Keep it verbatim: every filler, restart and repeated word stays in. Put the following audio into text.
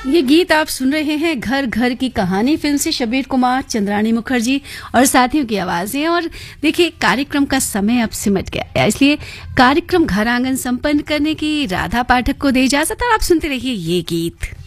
ये गीत आप सुन रहे हैं घर घर की कहानी फिल्म से शब्बीर कुमार, चंद्राणी मुखर्जी और साथियों की आवाजें। और देखिए, कार्यक्रम का समय अब सिमट गया है, इसलिए कार्यक्रम घर आंगन संपन्न करने की राधा पाठक को दे इजाजत और आप सुनते रहिए ये गीत।